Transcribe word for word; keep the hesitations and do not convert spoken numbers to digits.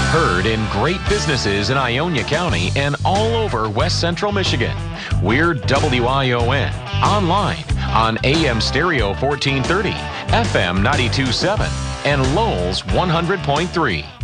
Heard in great businesses in Ionia County and all over West Central Michigan. We're W I O N. Online on A M Stereo fourteen thirty, F M ninety-two point seven, and Lowell's one hundred point three.